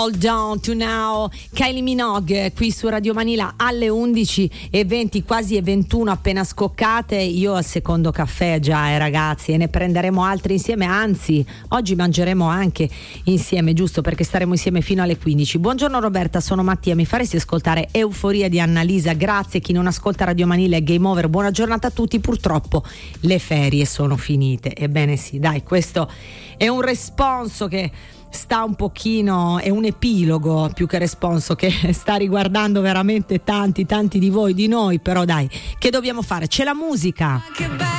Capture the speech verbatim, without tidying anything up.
Hold Down to Now, Kylie Minogue qui su Radio Manila alle undici e venti, quasi e ventuno appena scoccate. Io al secondo caffè già, eh, ragazzi, e ne prenderemo altri insieme, anzi oggi mangeremo anche insieme, giusto, perché staremo insieme fino alle quindici. Buongiorno Roberta, sono Mattia, mi faresti ascoltare Euforia di Annalisa? Grazie. Chi non ascolta Radio Manila è game over. Buona giornata a tutti, purtroppo le ferie sono finite. Ebbene sì, dai, questo è un responso che sta un pochino, è un epilogo più che responso, che sta riguardando veramente tanti tanti di voi, di noi, però dai, che dobbiamo fare? C'è la musica.